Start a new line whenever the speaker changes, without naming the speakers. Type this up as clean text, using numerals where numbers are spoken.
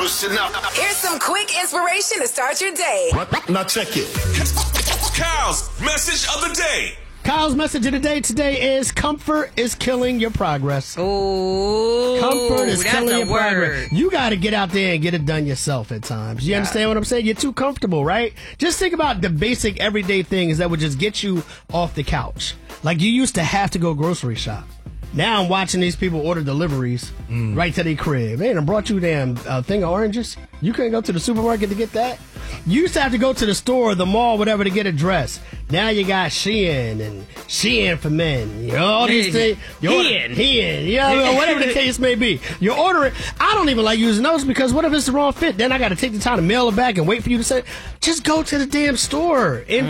Listen up.
Here's some quick inspiration to start your day.
Now check it.
Kyle's message of the day.
Kyle's message of the day today is comfort is killing your progress.
Oh,
Comfort is
that's
killing
a
your
word.
progress. You got to get out there and get it done yourself at times. You understand what I'm saying? You're too comfortable, right? Just think about the basic everyday things that would just get you off the couch. Like you used to have to go grocery shop. Now I'm watching these people order deliveries right to their crib. They done brought you a damn thing of oranges. You couldn't go to the supermarket to get that. You used to have to go to the store, the mall, whatever, to get a dress. Now you got Shein and Shein for men. You know, all these things. Hein. You know, whatever the case may be. You're ordering. I don't even like using those because what if it's the wrong fit? Then I got to take the time to mail it back and wait for you to say, just go to the damn store.